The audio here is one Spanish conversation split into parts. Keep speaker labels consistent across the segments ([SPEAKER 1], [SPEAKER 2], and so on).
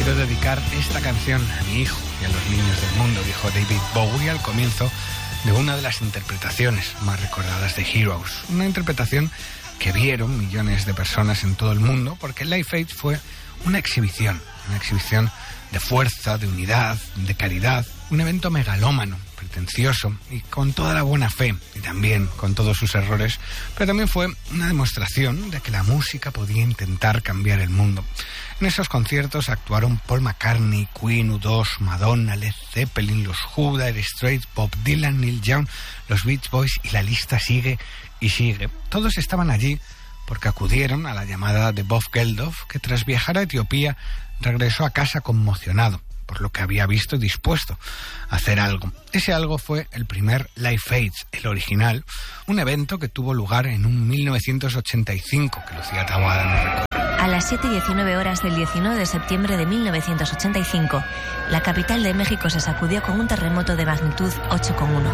[SPEAKER 1] Quiero dedicar esta canción a mi hijo y a los niños del mundo, dijo David Bowie al comienzo de una de las interpretaciones más recordadas de Heroes. Una interpretación que vieron millones de personas en todo el mundo, porque Live Aid fue una exhibición de fuerza, de unidad, de caridad, un evento megalómano, pretencioso y con toda la buena fe, y también con todos sus errores, pero también fue una demostración de que la música podía intentar cambiar el mundo. En esos conciertos actuaron Paul McCartney, Queen, U2, Madonna, Led Zeppelin, los Who, Dire Straits, Bob Dylan, Neil Young, los Beach Boys, y la lista sigue y sigue. Todos estaban allí porque acudieron a la llamada de Bob Geldof, que tras viajar a Etiopía regresó a casa conmocionado por lo que había visto y dispuesto a hacer algo. Ese algo fue el primer Live Aid, el original, un evento que tuvo lugar en un 1985, que Lucía Taboada nos recuerda.
[SPEAKER 2] A las 7:19 horas del 19 de septiembre de 1985, la capital de México se sacudió con un terremoto de magnitud 8,1.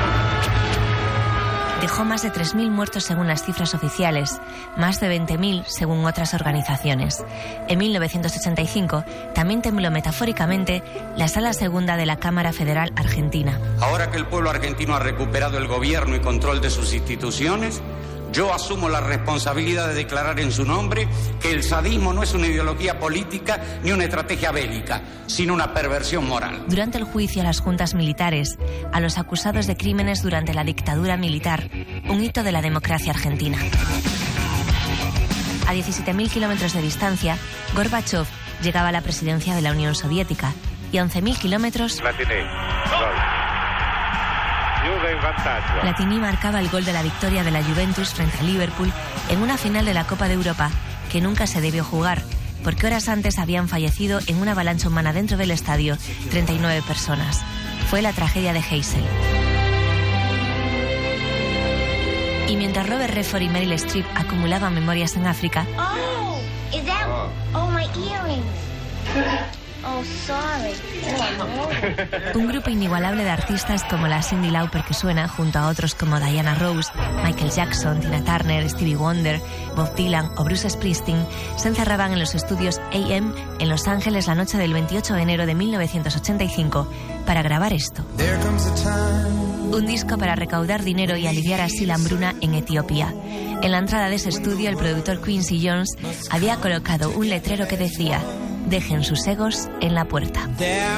[SPEAKER 2] Dejó más de 3.000 muertos según las cifras oficiales, más de 20.000 según otras organizaciones. En 1985 también tembló metafóricamente la Sala Segunda de la Cámara Federal Argentina.
[SPEAKER 3] Ahora que el pueblo argentino ha recuperado el gobierno y control de sus instituciones, yo asumo la responsabilidad de declarar en su nombre que el sadismo no es una ideología política ni una estrategia bélica, sino una perversión moral.
[SPEAKER 2] Durante el juicio a las juntas militares, a los acusados de crímenes durante la dictadura militar, un hito de la democracia argentina. A 17.000 kilómetros de distancia, Gorbachov llegaba a la presidencia de la Unión Soviética y a 11.000 kilómetros... Platini marcaba el gol de la victoria de la Juventus frente a Liverpool en una final de la Copa de Europa que nunca se debió jugar, porque horas antes habían fallecido en una avalancha humana dentro del estadio 39 personas. Fue la tragedia de Heysel. Y mientras Robert Redford y Meryl Streep acumulaban memorias en África...
[SPEAKER 4] my earrings. Oh, sorry.
[SPEAKER 2] Un grupo inigualable de artistas como la Cyndi Lauper que suena, junto a otros como Diana Ross, Michael Jackson, Tina Turner, Stevie Wonder, Bob Dylan o Bruce Springsteen, se encerraban en los estudios AM en Los Ángeles la noche del 28 de enero de 1985 para grabar esto. Un disco para recaudar dinero y aliviar así la hambruna en Etiopía. En la entrada de ese estudio, el productor Quincy Jones había colocado un letrero que decía: dejen sus egos en la puerta.